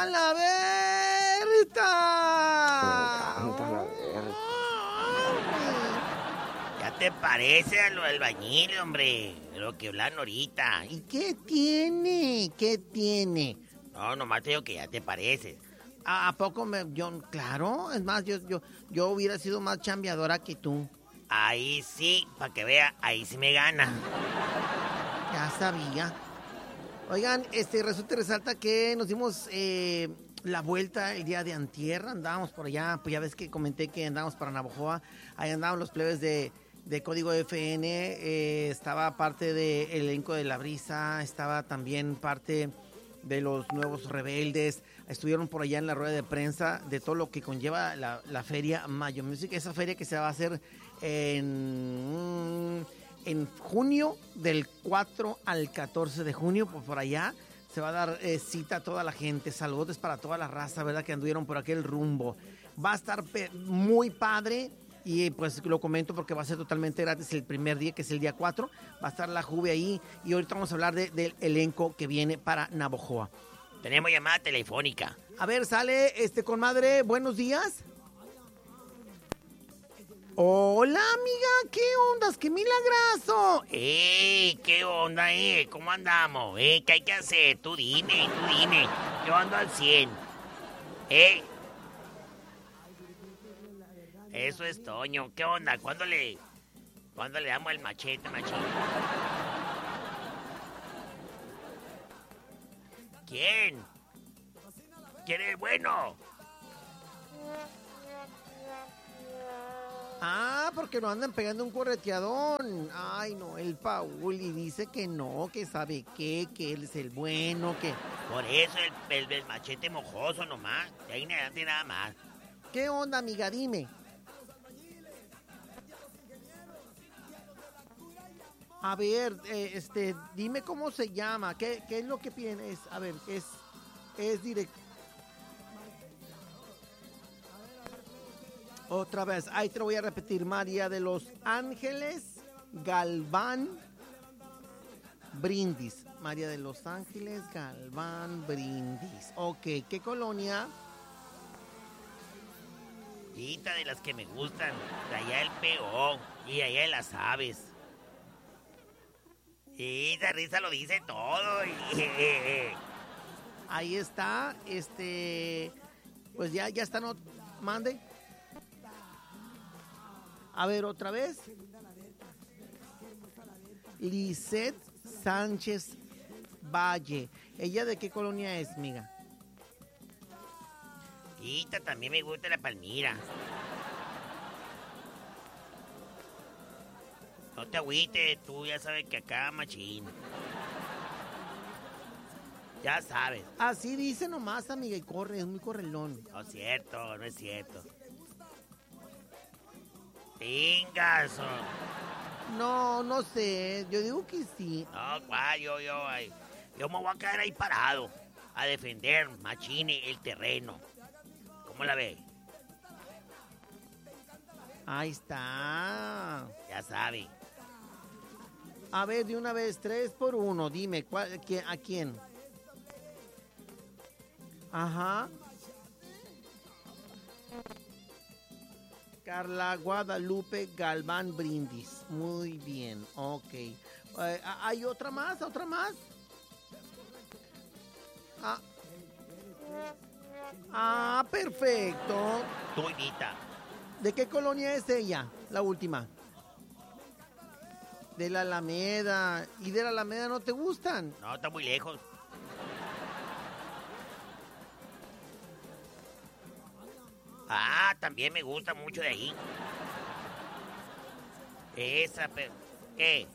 encanta la Berta. Me encanta la Berta. Ya te parece a lo del albañil, hombre. Lo que hablan ahorita. ¿Y qué tiene? ¿Qué tiene? No, nomás te digo que ya te pareces. ¿A poco claro? Es más, yo hubiera sido más chambeadora que tú. Ahí sí, para que vea, ahí sí me gana. Ya sabía. Oigan, resulta y resalta que nos dimos la vuelta el día de antier. Andábamos por allá, pues ya ves que comenté que andábamos para Navojoa. Ahí andaban los plebes de Código FN. Estaba parte del elenco de La Brisa. Estaba también parte de los Nuevos Rebeldes. Estuvieron por allá en la rueda de prensa de todo lo que conlleva la feria Mayo Music. Esa feria que se va a hacer en junio, del 4 al 14 de junio, por allá se va a dar cita a toda la gente. Saludos para toda la raza, ¿verdad? Que anduvieron por aquel rumbo. Va a estar muy padre y pues lo comento porque va a ser totalmente gratis el primer día, que es el día 4. Va a estar la Juve ahí y ahorita vamos a hablar del elenco que viene para Navojoa. Tenemos llamada telefónica. A ver, sale, comadre, buenos días. Hola, amiga, ¿qué ondas? ¡Qué milagrazo! ¿Qué onda, ¿Cómo andamos? ¿Qué hay que hacer? Tú dime. Yo ando al 100. Eso es Toño. ¿Qué onda? ¿Cuándo le damos el machete, machín? ¿Quién? ¿Quién es el bueno? Ah, porque no andan pegando un correteadón. Ay, no, el Paul, y dice que no, que sabe qué, que él es el bueno, que... Por eso el machete mojoso nomás. De ahí en adelante nada más. ¿Qué onda, amiga? Dime. A ver, dime cómo se llama, qué es lo que tienes. A ver, es directo. Otra vez, ahí te lo voy a repetir. María de los Ángeles Galván Brindis. María de los Ángeles Galván Brindis. Ok, ¿qué colonia? Quita de las que me gustan. De allá el P.O. y allá de las aves. Y esa risa lo dice todo. Ahí está, pues ya está, no, mande. A ver, otra vez. Lisette Sánchez Valle. ¿Ella de qué colonia es, miga? Quita, también me gusta la Palmira. No te agüites, tú ya sabes que acá, machín. Ya sabes. Así dice nomás, amiga, y corre, es muy correlón. No es cierto, no es cierto. Pingazo. No sé, yo digo que sí. No, cuál, yo me voy a quedar ahí parado a defender, machine, el terreno. ¿Cómo la ve? Ahí está. Ya sabe. A ver, de una vez, 3-1, dime, ¿a quién? Ajá. Carla Guadalupe Galván Brindis. Muy bien, ok. ¿Hay otra más? Perfecto. Tú, Vita. ¿De qué colonia es ella? La última. De la Alameda. ¿Y de la Alameda no te gustan? No, está muy lejos. También me gusta mucho de ahí. Esa, pero... ¿Qué?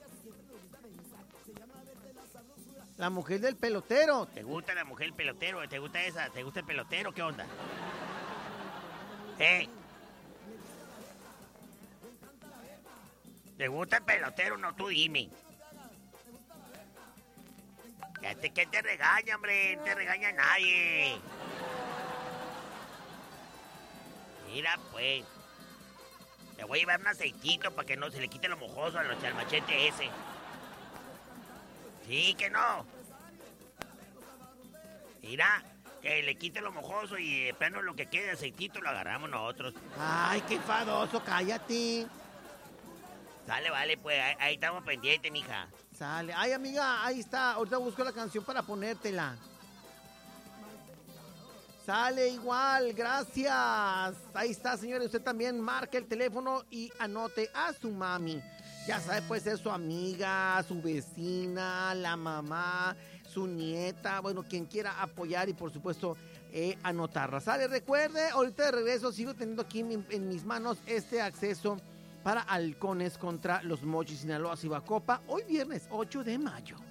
La mujer del pelotero. ¿Te gusta la mujer pelotero? ¿Te gusta esa? ¿Te gusta el pelotero? ¿Qué onda? ¿Te gusta el pelotero? No, tú dime. ¿Quién te regaña, hombre? No te regaña nadie. Mira, pues. Te voy a llevar un aceitito para que no se le quite lo mojoso al machete ese. Sí, que no. Mira, Que le quite lo mojoso y de plano lo que quede de aceitito lo agarramos nosotros. Ay, qué enfadoso, cállate. Sale, vale, pues ahí estamos pendientes, mija. Sale. Ay, amiga, ahí está. Ahorita busco la canción para ponértela. Sale igual, gracias. Ahí está, señores. Usted también marque el teléfono y anote a su mami. Ya sabe, puede ser su amiga, su vecina, la mamá, su nieta, bueno, quien quiera apoyar y por supuesto anotarla. Sale, recuerde, ahorita de regreso sigo teniendo aquí en mis manos este acceso para Halcones contra los Mochis Sinaloa Cibacopa, hoy viernes 8 de mayo.